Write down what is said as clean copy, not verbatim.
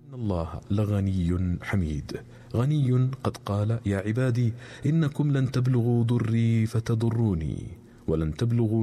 إن الله لغني حميد، غني قد قال: يا عبادي إنكم لن تبلغوا ضري فتضروني، ولن تبلغوا